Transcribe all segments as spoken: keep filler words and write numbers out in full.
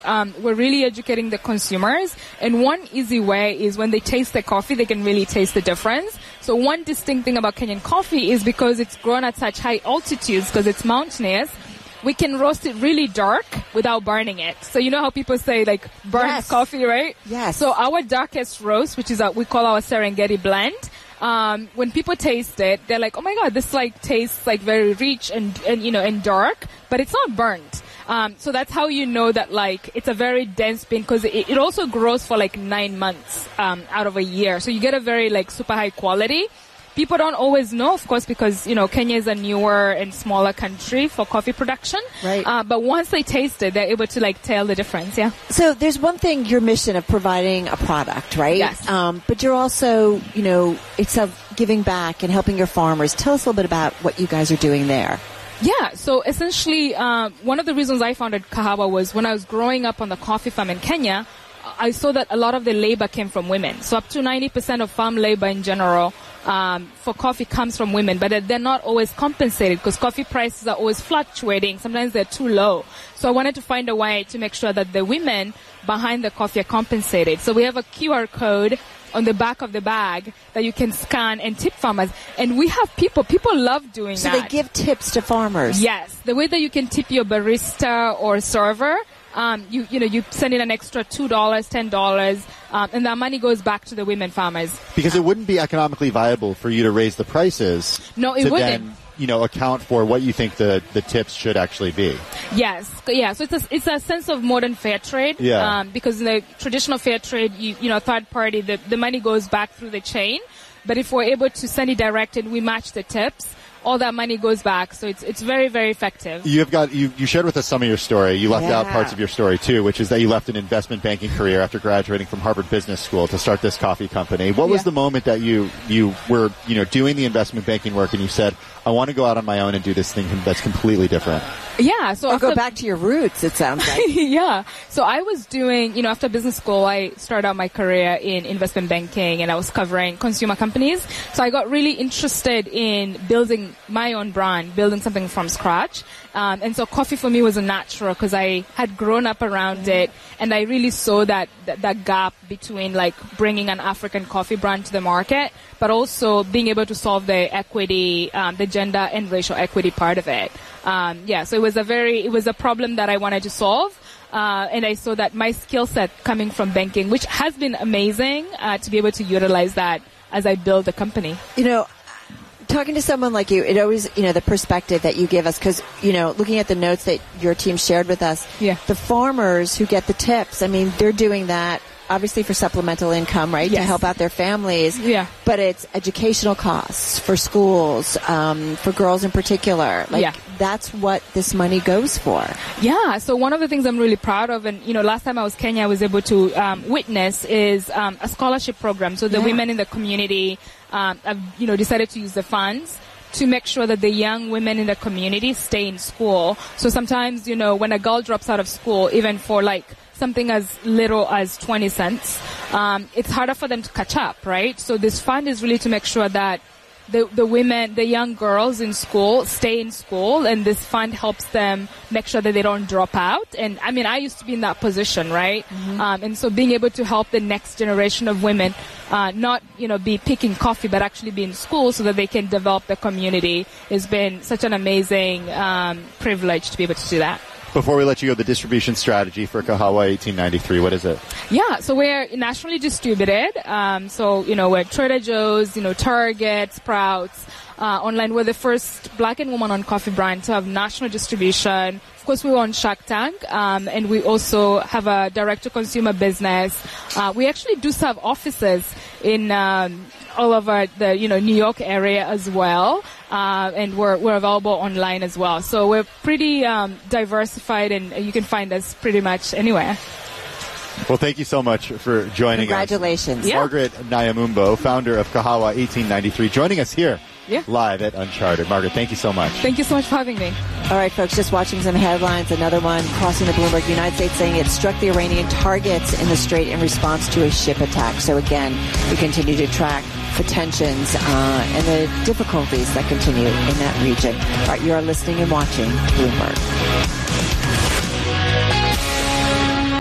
Um, we're really educating the consumers, and one easy way is when they taste the coffee, they can really taste the difference. So one distinct thing about Kenyan coffee is because it's grown at such high altitudes, because it's mountainous, we can roast it really dark without burning it. So you know how people say, like, burn Yes. coffee, right? Yes. So our darkest roast, which is a, we call our Serengeti blend, um, when people taste it, they're like, oh my god, this like tastes like very rich and, and you know, and dark, but it's not burnt. Um, so that's how you know that, like, it's a very dense bean, because it, it also grows for like nine months um, out of a year. So you get a very like super high quality. People don't always know, of course, because, you know, Kenya is a newer and smaller country for coffee production. Right. Uh, but once they taste it, they're able to like tell the difference. Yeah. So there's one thing, your mission of providing a product, right? Yes. Um, but you're also, you know, it's of giving back and helping your farmers. Tell us a little bit about what you guys are doing there. Yeah, so essentially, um, one of the reasons I founded Kahawa was when I was growing up on the coffee farm in Kenya, I saw that a lot of the labor came from women. So up to ninety percent of farm labor in general um, for coffee comes from women, but they're not always compensated because coffee prices are always fluctuating. Sometimes they're too low. So I wanted to find a way to make sure that the women behind the coffee are compensated. So we have a Q R code on the back of the bag that you can scan and tip farmers. And we have people, people love doing So that. they give tips to farmers. Yes. The way that you can tip your barista or server, um, you, you know, you send in an extra two dollars, ten dollars, um, and that money goes back to the women farmers. Because it wouldn't be economically viable for you to raise the prices. No, it to wouldn't. Then, you know, account for what you think the, the tips should actually be. Yes, yeah. So it's a, it's a sense of modern fair trade. Yeah. Um, because in the traditional fair trade, you, you know, third party, the, the money goes back through the chain. But if we're able to send it direct and we match the tips, all that money goes back. So it's it's very, very effective. You've got you, you shared with us some of your story. You left Yeah. out parts of your story too, which is that you left an investment banking career after graduating from Harvard Business School to start this coffee company. What was Yeah. the moment that you you were you know doing the investment banking work and you said, I want to go out on my own and do this thing that's completely different? Yeah. So Or after go back to your roots, it sounds like. yeah. So I was doing, you know, after business school, I started out my career in investment banking and I was covering consumer companies. So I got really interested in building my own brand, building something from scratch. Um, and so coffee for me was a natural because I had grown up around it and I really saw that, that, that gap between like bringing an African coffee brand to the market, but also being able to solve the equity, um, the gender and racial equity part of it. Um, yeah, so it was a very, it was a problem that I wanted to solve. Uh, and I saw that my skill set coming from banking, which has been amazing, uh, to be able to utilize that as I build the company. You know, talking to someone like you, it always, you know, the perspective that you give us, because, you know, looking at the notes that your team shared with us, Yeah. the farmers who get the tips, I mean, they're doing that obviously for supplemental income, right, to Yes. help out their families. Yeah. But it's educational costs for schools, um, for girls in particular. Like, Yeah. that's what this money goes for. Yeah, so one of the things I'm really proud of, and you know, last time I was Kenya, I was able to um, witness is um, a scholarship program. So the Yeah. women in the community, um, have, you know, decided to use the funds to make sure that the young women in the community stay in school. So sometimes, you know, when a girl drops out of school, even for like something as little as twenty cents, um, it's harder for them to catch up, right? So this fund is really to make sure that the, the women, the young girls in school stay in school, and this fund helps them make sure that they don't drop out. And I mean, I used to be in that position, right? Mm-hmm. Um, and so being able to help the next generation of women, uh, not, you know, be picking coffee, but actually be in school so that they can develop the community has been such an amazing, um, privilege to be able to do that. Before we let you go, the distribution strategy for Kahawa eighteen ninety-three, what is it? Yeah, so we're nationally distributed. Um, so, you know, we're Trader Joe's, you know, Target, Sprouts. Uh, online, we're the first black and woman-owned coffee brand to have national distribution. Of course, we were on Shark Tank, um, and we also have a direct-to-consumer business. Uh, we actually do have offices in um, all over the, you know, New York area as well, uh, and we're we're available online as well. So we're pretty um, diversified, and you can find us pretty much anywhere. Well, thank you so much for joining Congratulations. us. Yeah. Margaret Nyamumbo, founder of Kahawa eighteen ninety-three, joining us here Yeah. live at Uncharted. Margaret, thank you so much. Thank you so much for having me. All right, folks, just watching some headlines. Another one crossing the Bloomberg, United States saying it struck the Iranian targets in the Strait in response to a ship attack. So again, we continue to track the tensions uh, and the difficulties that continue in that region. All right, you are listening and watching Bloomberg.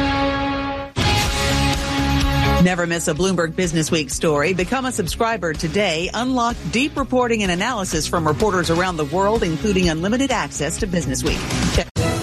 Never miss a Bloomberg Business Week story. Become a subscriber today. Unlock deep reporting and analysis from reporters around the world, including unlimited access to Business Week. Check